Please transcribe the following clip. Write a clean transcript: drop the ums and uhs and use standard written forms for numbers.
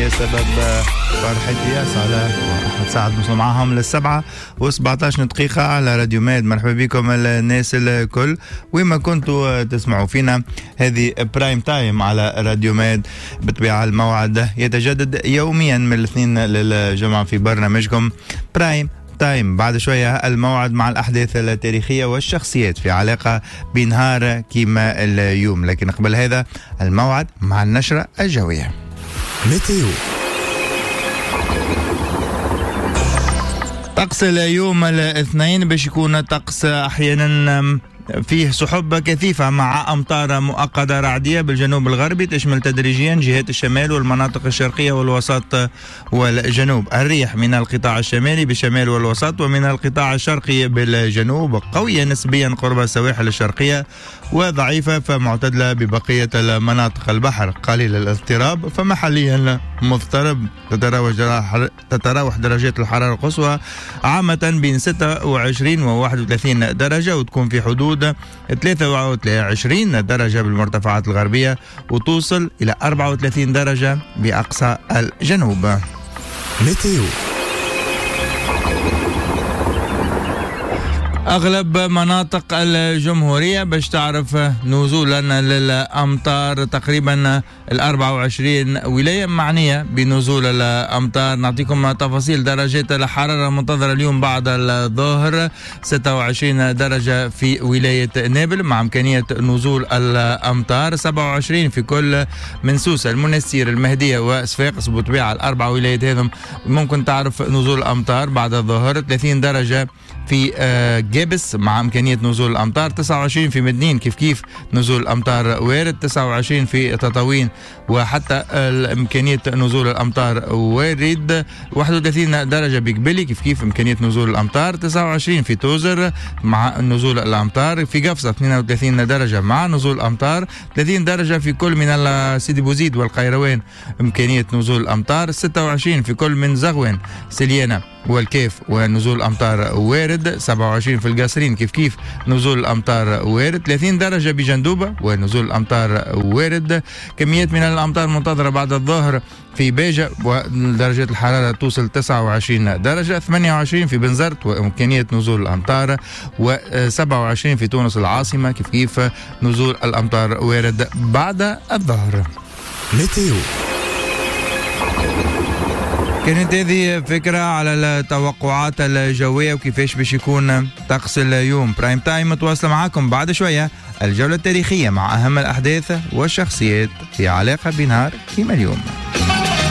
سبب فرحتي يا صالح وأحمد سعد نوصل معاهم لل7:17 دقيقة على راديو ماد. مرحبا بكم الناس الكل وين ما كنتوا تسمعوا فينا. هذه برايم تايم على راديو ماد. بطبيعة الموعد يتجدد يوميا من الاثنين للجمعة في برنامجكم برايم تايم. بعد شوية الموعد مع الأحداث التاريخية والشخصيات في علاقة بنهار كيما اليوم، لكن قبل هذا الموعد مع النشرة الجوية. ميتيو. طقس اليوم الاثنين باش يكون طقس أحيانا فيه سحب كثيفة مع أمطار مؤقتة رعدية بالجنوب الغربي تشمل تدريجيا جهات الشمال والمناطق الشرقية والوسط والجنوب. الريح من القطاع الشمالي بالشمال والوسط ومن القطاع الشرقي بالجنوب قوية نسبيا قرب السواحل الشرقية وضعيفة فمعتدلة ببقية المناطق. البحر قليل الاضطراب فمحليا مضطرب. تتراوح درجات الحرارة القصوى عامة بين 26 و 31 درجة وتكون في حدود 23 درجة بالمرتفعات الغربية وتوصل إلى 34 درجة بأقصى الجنوب. ميتيو. أغلب مناطق الجمهورية باش تعرف نزولا للأمطار. تقريبا 24 ولاية معنية بنزول الأمطار. نعطيكم تفاصيل درجات الحرارة المنتظرة اليوم بعد الظهر. 26 درجة في ولاية نابل مع إمكانية نزول الأمطار. 27 في كل من سوسة المنستير المهدية وصفاقس. بطبيعة الأربع ولايات هذم ممكن تعرف نزول الأمطار بعد الظهر. 30 درجة في جابس مع إمكانية نزول الأمطار. 29 في مدنين كيف نزول الأمطار وارد. 29 في تطاوين وحتى إمكانية نزول الأمطار وارد. 31 درجة بقبلي كيف إمكانية نزول الأمطار. 29 في توزر مع نزول الأمطار. في قفصة 32 درجة مع نزول الأمطار. 30 درجة في كل من سيدي بوزيد والقيروان إمكانية نزول الأمطار. 26 في كل من زغوان سليانة والكيف ونزول الأمطار وارد. 27 في القصرين كيف نزول الأمطار وارد. 30 درجة بجندوبة ونزول الأمطار وارد. كميات من الأمطار منتظرة بعد الظهر في بيجة ودرجة الحرارة توصل 29 درجة. 28 في بنزرت وإمكانية نزول الأمطار. و27 في تونس العاصمة كيف نزول الأمطار وارد بعد الظهر. ميتيو. كانت هذه فكرة على التوقعات الجوية وكيفاش باش يكون طقس اليوم. برايم تايم متواصلة معاكم بعد شوية الجولة التاريخية مع أهم الأحداث والشخصيات في علاقة بنهار كيما اليوم.